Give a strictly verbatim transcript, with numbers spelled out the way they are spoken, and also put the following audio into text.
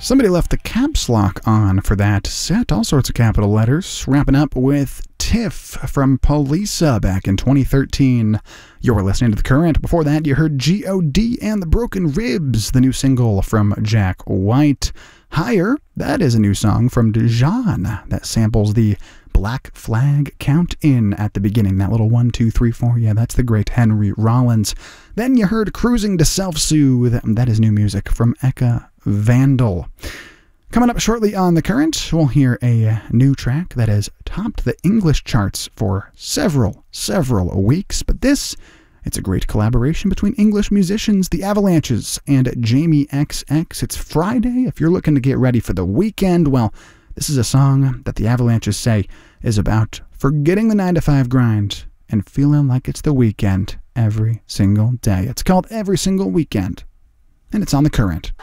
Somebody left the caps lock on for that set, all sorts of capital letters. Wrapping up with Tiff from Polisa back in twenty thirteen. You're listening to The Current. Before that, you heard G O D and the Broken Ribs, the new single from Jack White. Higher, that is a new song from Dejan that samples the Black Flag Count In at the beginning. That little one, two, three, four. Yeah, that's the great Henry Rollins. Then you heard Cruising to Self-Soothe. That is new music from Eka Vandal. Coming up shortly on The Current, we'll hear a new track that has topped the English charts for several, several weeks. But this, it's a great collaboration between English musicians, The Avalanches, and Jamie X X. It's Friday. If you're looking to get ready for the weekend, well, this is a song that The Avalanches say is about forgetting the nine to five grind and feeling like it's the weekend every single day. It's called Every Single Weekend, and it's on The Current.